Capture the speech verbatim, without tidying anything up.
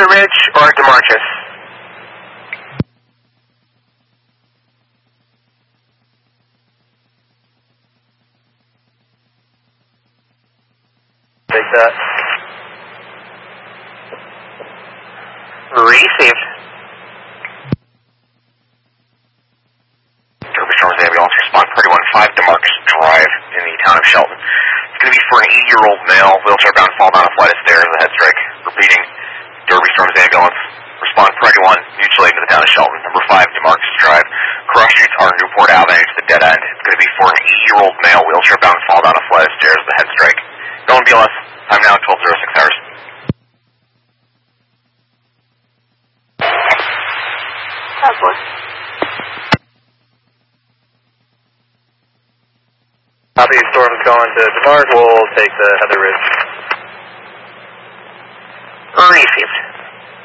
Heather Ridge or DeMarchis? Take that. Received. Derby Storms ambulance respond pretty one five DeMarcus Drive in the town of Shelton. It's going to be for an eighty-year-old male, wheelchair bound, fall down a flight of stairs with a head strike. Repeating, Derby Storms ambulance respond pretty one, mutual aid to the town of Shelton. Number five DeMarcus Drive. Cross streets are Newport Avenue to the dead end. It's going to be for an eighty-year-old male, wheelchair bound, fall down a flight of stairs with a head strike. Going B L S. Time now twelve oh six hours. Oh boy. Copy, Storm's going to DeMarc. We'll take the Heather Ridge. Received.